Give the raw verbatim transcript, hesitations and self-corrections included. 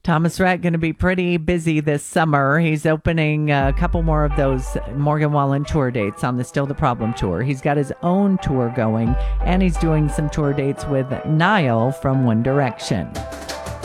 Thomas Rhett going to be pretty busy this summer. He's opening a couple more of those Morgan Wallen tour dates on the Still the Problem tour. He's got his own tour going, and he's doing some tour dates with Niall from One Direction.